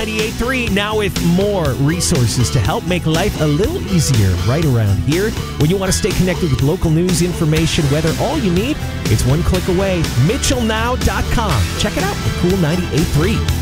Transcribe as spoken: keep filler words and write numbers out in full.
ninety-eight point three, now with more resources to help make life a little easier right around here. When you want to stay connected with local news, information, weather, all you need, it's one click away. Mitchell Now dot com. Check it out at Cool ninety-eight point three.